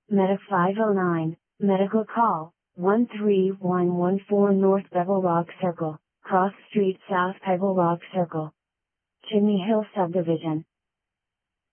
Medic 509, Medical Call, 13114 North Pebble Rock Circle, Cross Street South Pebble Rock Circle. Chimney Hill Subdivision.